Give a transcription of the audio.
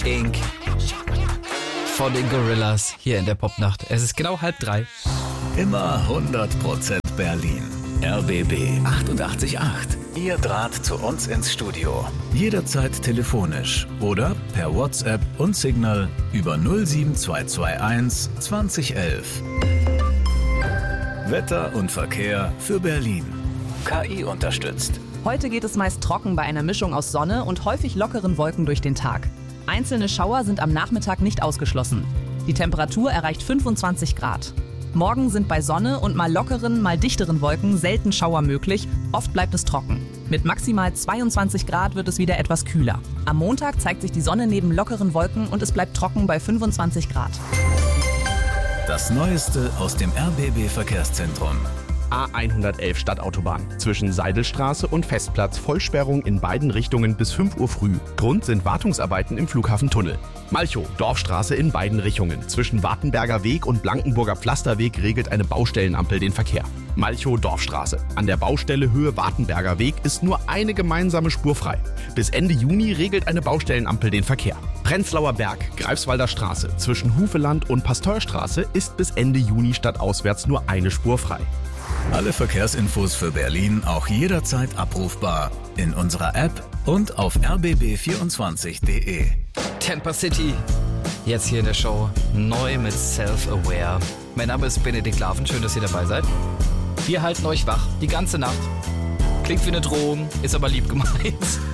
Inc. von den Gorillas hier in der Popnacht. Es ist genau 2:30. Immer 100% Berlin. RBB 88.8. Ihr Draht zu uns ins Studio. Jederzeit telefonisch oder per WhatsApp und Signal über 07221 2011. Wetter und Verkehr für Berlin. KI unterstützt. Heute geht es meist trocken bei einer Mischung aus Sonne und häufig lockeren Wolken durch den Tag. Einzelne Schauer sind am Nachmittag nicht ausgeschlossen. Die Temperatur erreicht 25 Grad. Morgen sind bei Sonne und mal lockeren, mal dichteren Wolken selten Schauer möglich, oft bleibt es trocken. Mit maximal 22 Grad wird es wieder etwas kühler. Am Montag zeigt sich die Sonne neben lockeren Wolken und es bleibt trocken bei 25 Grad. Das Neueste aus dem RBB-Verkehrszentrum. A111 Stadtautobahn. Zwischen Seidelstraße und Festplatz Vollsperrung in beiden Richtungen bis 5 Uhr früh. Grund sind Wartungsarbeiten im Flughafentunnel. Malchow, Dorfstraße in beiden Richtungen. Zwischen Wartenberger Weg und Blankenburger Pflasterweg regelt eine Baustellenampel den Verkehr. Malchow, Dorfstraße. An der Baustelle Höhe Wartenberger Weg ist nur eine gemeinsame Spur frei. Bis Ende Juni regelt eine Baustellenampel den Verkehr. Prenzlauer Berg, Greifswalder Straße. Zwischen Hufeland und Pasteurstraße ist bis Ende Juni stadtauswärts nur eine Spur frei. Alle Verkehrsinfos für Berlin auch jederzeit abrufbar in unserer App und auf rbb24.de. Tampa City. Jetzt hier in der Show. Neu mit Self-Aware. Mein Name ist Benedikt Laven. Schön, dass ihr dabei seid. Wir halten euch wach die ganze Nacht. Klingt wie eine Drohung, ist aber lieb gemeint.